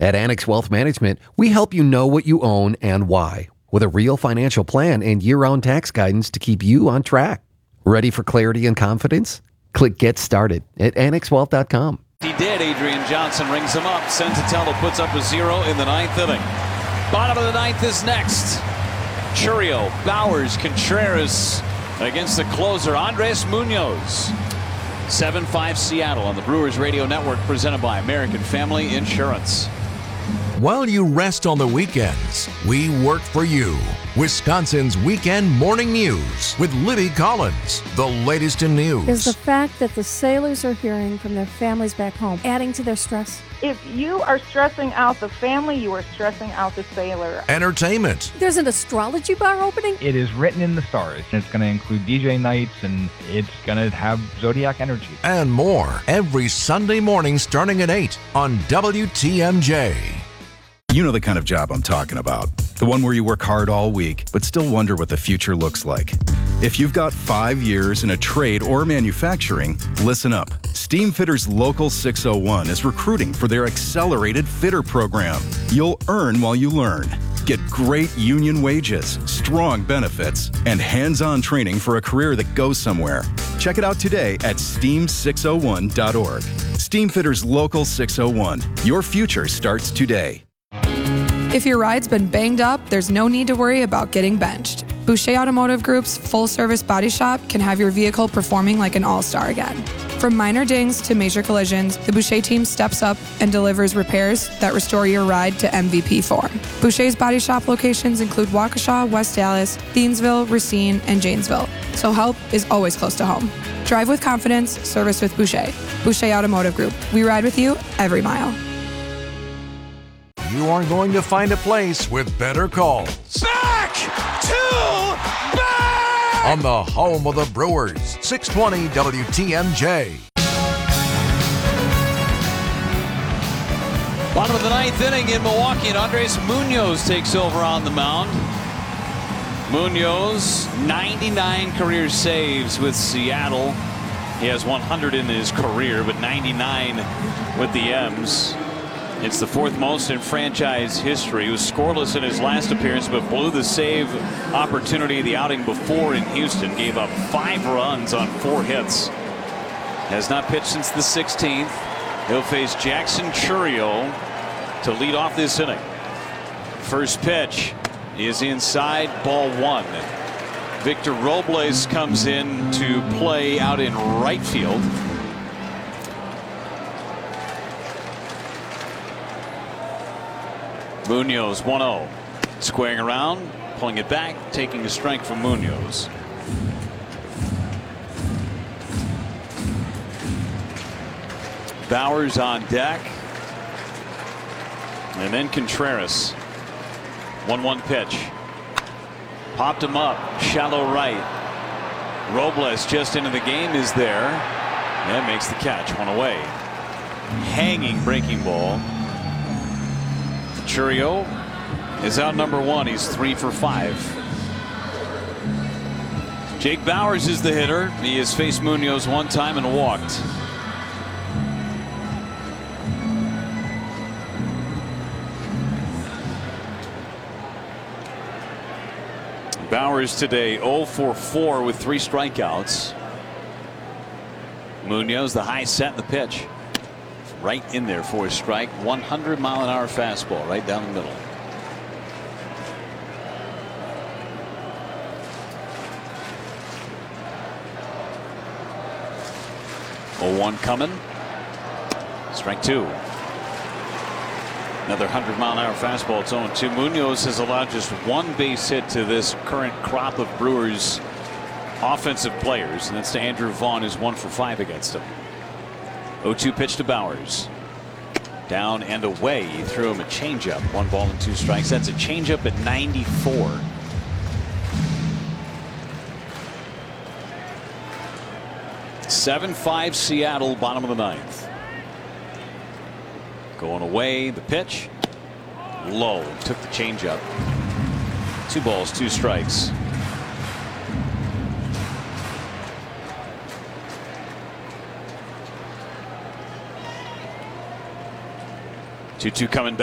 At Annex Wealth Management, we help you know what you own and why, with a real financial plan and year-round tax guidance to keep you on track. Ready for clarity and confidence? Click Get Started at annexwealth.com. He did. Adrian Johnson rings him up. Senzatello puts up a 0 in the 9th inning. Bottom of the 9th is next. Chourio, Bowers, Contreras against the closer, Andres Munoz. 7-5 Seattle on the Brewers Radio Network, presented by American Family Insurance. While you rest on the weekends, we work for you. Wisconsin's Weekend Morning News with Libby Collins. The latest in news is the fact that the sailors are hearing from their families back home, adding to their stress. If you are stressing out the family, you are stressing out the sailor. Entertainment. There's an astrology bar opening. It is written in the stars. It's going to include DJ nights, and it's going to have zodiac energy. And more every Sunday morning starting at 8 on WTMJ. You know the kind of job I'm talking about. The one where you work hard all week, but still wonder what the future looks like. If you've got 5 years in a trade or manufacturing, listen up. Steamfitters Local 601 is recruiting for their accelerated fitter program. You'll earn while you learn. Get great union wages, strong benefits, and hands-on training for a career that goes somewhere. Check it out today at steam601.org. Steamfitters Local 601. Your future starts today. If your ride's been banged up, there's no need to worry about getting benched. Boucher Automotive Group's full-service body shop can have your vehicle performing like an all-star again. From minor dings to major collisions, the Boucher team steps up and delivers repairs that restore your ride to MVP form. Boucher's body shop locations include Waukesha, West Dallas, Thiensville, Racine, and Janesville, so help is always close to home. Drive with confidence, service with Boucher. Boucher Automotive Group. We ride with you every mile. You are going to find a place with better calls. Back to back! On the home of the Brewers, 620 WTMJ. Bottom of the 9th inning in Milwaukee, and Andres Munoz takes over on the mound. Munoz, 99 career saves with Seattle. He has 100 in his career, but 99 with the M's. It's the 4th most in franchise history. He was scoreless in his last appearance, but blew the save opportunity the outing before in Houston. Gave up 5 runs on 4 hits. Has not pitched since the 16th. He'll face Jackson Chourio to lead off this inning. First pitch is inside, ball 1. Victor Robles comes in to play out in right field. Munoz 1-0. Squaring around, pulling it back, taking a strike from Munoz. Bowers on deck. And then Contreras. 1-1 pitch. Popped him up, shallow right. Robles just into the game is there. And makes the catch, 1 away. Hanging breaking ball. Chourio is out number 1. He's 3 for 5. Jake Bowers is the hitter. He has faced Munoz 1 time and walked. Bowers today 0 for 4 with 3 strikeouts. Munoz, the high set, the pitch. Right in there for a strike. 100-mile-an-hour fastball right down the middle. Oh, 1 coming. Strike 2. Another 100-mile-an-hour fastball. It's 0-2. Munoz has allowed just 1 base hit to this current crop of Brewers offensive players, and that's to Andrew Vaughn, who's 1 for 5 against him. 0-2 pitch to Bowers. Down and away. He threw him a changeup. 1 ball and 2 strikes. That's a changeup at 94. (7-5) Seattle, bottom of the 9th. Going away, the pitch. Low. Took the changeup. 2 balls, 2 strikes. Two coming back.